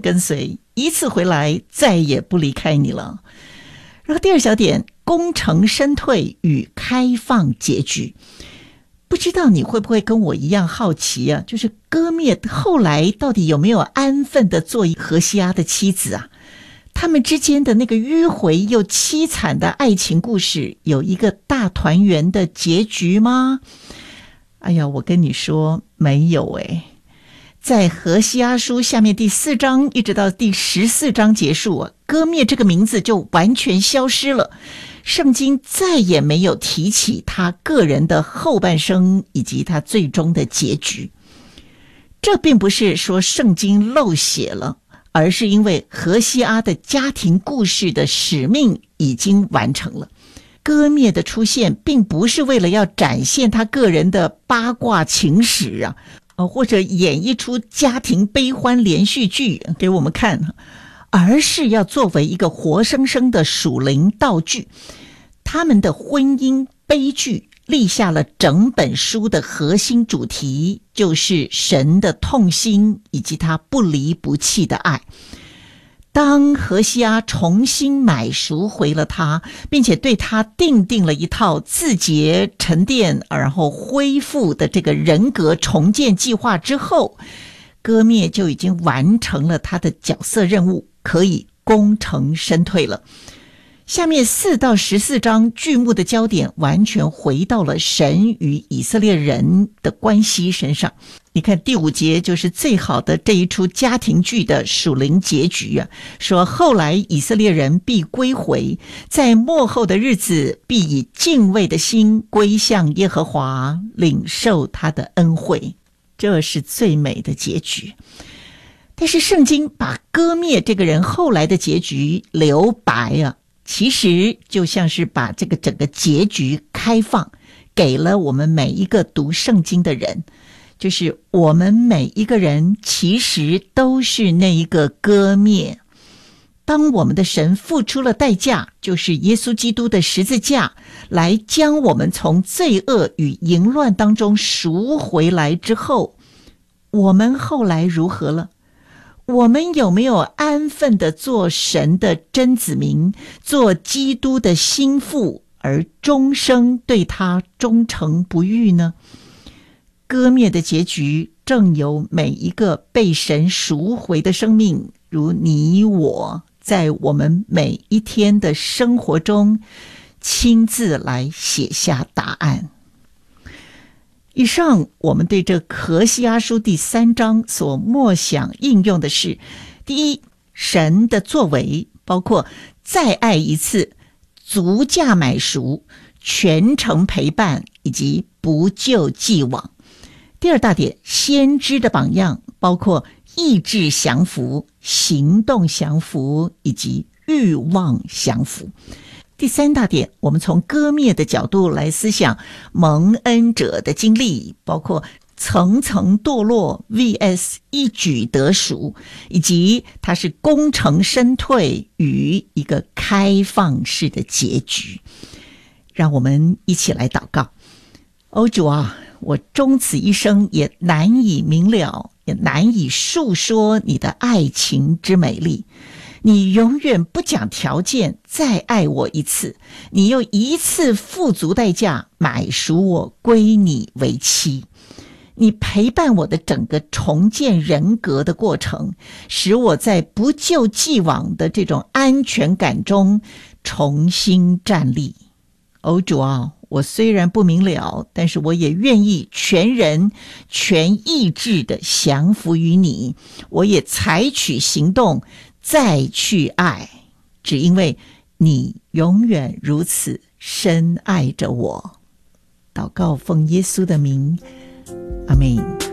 跟随，一次回来再也不离开你了。然后第二小点，功成身退与开放结局。不知道你会不会跟我一样好奇啊，就是歌灭后来到底有没有安分的做何西阿的妻子啊？他们之间的那个迂回又凄惨的爱情故事有一个大团圆的结局吗？哎呀，我跟你说没有在何西阿书下面第4章一直到第14章结束歌灭这个名字就完全消失了，圣经再也没有提起他个人的后半生以及他最终的结局。这并不是说圣经漏写了，而是因为何西阿的家庭故事的使命已经完成了。歌灭的出现并不是为了要展现他个人的八卦情史或者演一出家庭悲欢连续剧给我们看，而是要作为一个活生生的属灵道具。他们的婚姻悲剧立下了整本书的核心主题，就是神的痛心以及他不离不弃的爱。当何西阿重新买赎回了他，并且对他定了一套自洁沉淀然后恢复的这个人格重建计划之后，歌灭就已经完成了他的角色任务，可以功成身退了。下面4到14章剧目的焦点完全回到了神与以色列人的关系身上。你看第5节就是最好的这一出家庭剧的属灵结局说后来以色列人必归回，在末后的日子必以敬畏的心归向耶和华，领受他的恩惠，这是最美的结局。但是圣经把歌灭这个人后来的结局留白其实就像是把这个整个结局开放给了我们每一个读圣经的人，就是我们每一个人其实都是那一个歌灭。当我们的神付出了代价，就是耶稣基督的十字架，来将我们从罪恶与淫乱当中赎回来之后，我们后来如何了？我们有没有安分的做神的真子民，做基督的心腹，而终生对他忠诚不渝呢？歌灭的结局正由每一个被神赎回的生命，如你我，在我们每一天的生活中亲自来写下答案。以上我们对这何西阿书第3章所默想应用的是：第一，神的作为包括再爱一次、足价买赎、全程陪伴以及不救既往。第二大点，先知的榜样包括意志降服、行动降服以及欲望降服。第三大点，我们从歌灭的角度来思想蒙恩者的经历，包括层层堕落 vs 一举得赎，以及它是功成身退与一个开放式的结局。让我们一起来祷告。主啊，我终此一生也难以明了，也难以述说你的爱情之美丽。你永远不讲条件再爱我一次，你又一次付足代价买赎我归你为妻。你陪伴我的整个重建人格的过程，使我在不救既往的这种安全感中重新站立。主啊，我虽然不明了，但是我也愿意全人全意志的降服于你，我也采取行动再去爱，只因为你永远如此深爱着我。祷告奉耶稣的名，阿们。